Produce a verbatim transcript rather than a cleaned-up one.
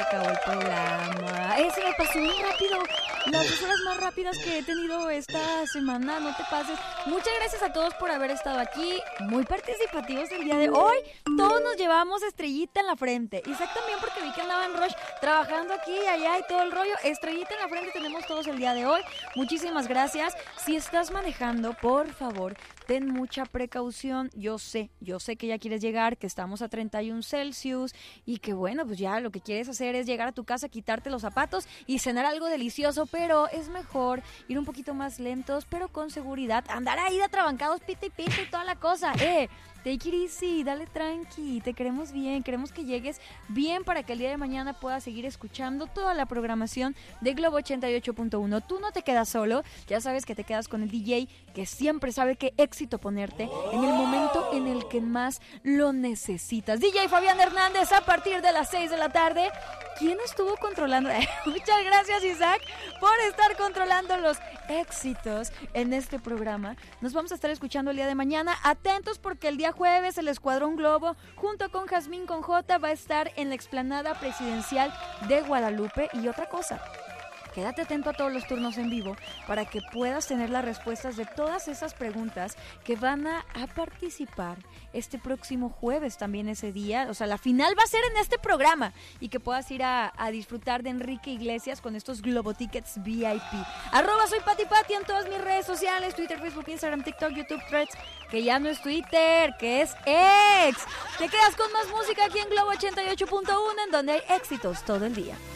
acabó el programa. Eh, se me pasó muy rápido. Las dos horas más rápidas que he tenido esta semana, no te pases. Muchas gracias a todos por haber estado aquí, muy participativos el día de hoy. Todos nos llevamos estrellita en la frente. Isaac también, porque vi que andaba en rush trabajando aquí, allá y todo el rollo. Estrellita en la frente tenemos todos el día de hoy. Muchísimas gracias. Si estás manejando, por favor, ten mucha precaución. Yo sé, yo sé que ya quieres llegar, que estamos a treinta y uno Celsius y que bueno, pues ya lo que quieres hacer es llegar a tu casa, quitarte los zapatos y cenar algo delicioso, pero es mejor ir un poquito más lentos, pero con seguridad. Andar ahí de atrabancados, pita y pita y toda la cosa. Eh, take it easy, dale tranqui, te queremos bien, queremos que llegues bien para que el día de mañana puedas seguir escuchando toda la programación de Globo ochenta y ocho punto uno. Tú no te quedas solo, ya sabes que te quedas con el D J que siempre sabe qué éxito ponerte en el momento en el que más lo necesitas. D J Fabián Hernández a partir de las seis de la tarde. ¿Quién estuvo controlando? Muchas gracias, Isaac, por estar controlando los éxitos en este programa. Nos vamos a estar escuchando el día de mañana. Atentos porque el día jueves el Escuadrón Globo junto con Jazmín con J va a estar en la explanada presidencial de Guadalupe. Y otra cosa, quédate atento a todos los turnos en vivo para que puedas tener las respuestas de todas esas preguntas que van a, a participar este próximo jueves también ese día. O sea, la final va a ser en este programa y que puedas ir a, a disfrutar de Enrique Iglesias con estos Globo Tickets V I P. Arroba soy Pati Pati en todas mis redes sociales, Twitter, Facebook, Instagram, TikTok, YouTube, Threads, que ya no es Twitter, que es X. Te quedas con más música aquí en Globo ochenta y ocho punto uno, en donde hay éxitos todo el día.